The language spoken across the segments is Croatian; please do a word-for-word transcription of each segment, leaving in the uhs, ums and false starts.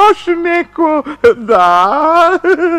još neko, da.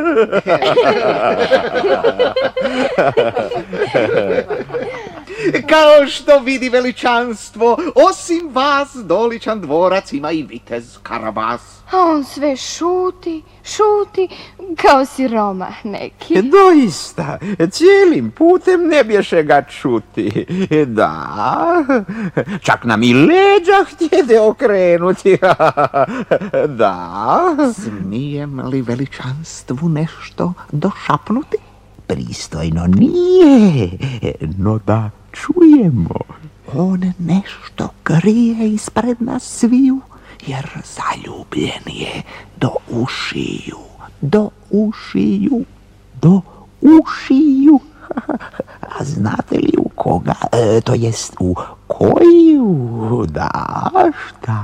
Kao što vidi veličanstvo, osim vas doličan dvorac ima i vitez Karabas. A on sve šuti, šuti, kao siromah neki. Doista, cijelim putem ne bješe ga čuti. Da, čak nam i leđa htjede okrenuti. Da. Smijem li veličanstvu nešto došapnuti? Pristojno nije, no da čujemo. On nešto krije ispred nas sviju, jer zaljubljen je do ušiju, do ušiju, do ušiju. A znate li u koga, e, to jest u koju, da, šta?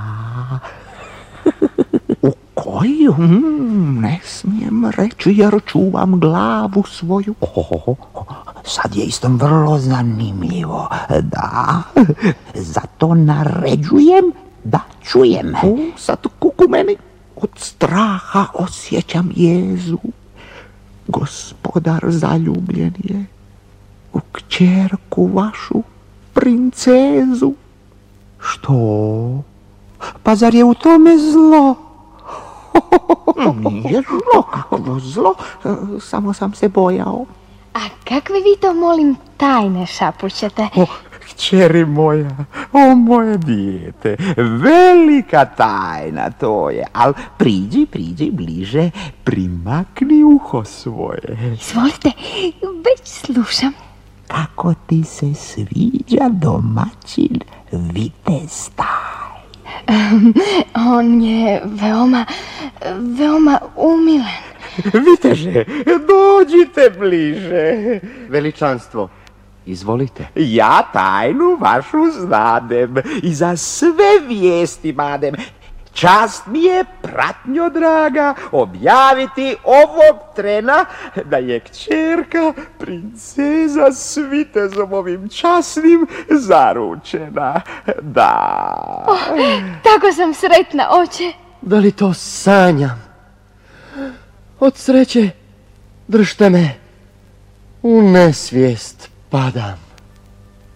U koju? Hmm, ne smijem reći jer čuvam glavu svoju. Oh, sad je isto vrlo zanimljivo, da, zato naređujem da čujem. O, sad kuku meni, od straha osjećam jezu. Gospodar zaljubljen je u kćerku vašu, princezu. Što? Pa zar je u tome zlo? Nije zlo, kakvo zlo, samo sam se bojao. A kakve vi to, molim, tajne šapućete? O, kćeri moja, o moje dijete, velika tajna to je, al priđi, priđi bliže, primakni uho svoje. Izvolite, već slušam. Kako ti se sviđa domaćin vitez taj? Um, on je veoma, veoma umilen. Viteže, dođite bliže. Veličanstvo, izvolite. Ja tajnu vašu znadem i za sve vijesti madem. Čast mi je, pratnjo draga, objaviti ovog trena da je kćerka princeza s vitezom ovim časnim zaručena. Da. Oh, tako sam sretna, oče. Da li to sanjam? Od sreće držte me, u nesvijest padam.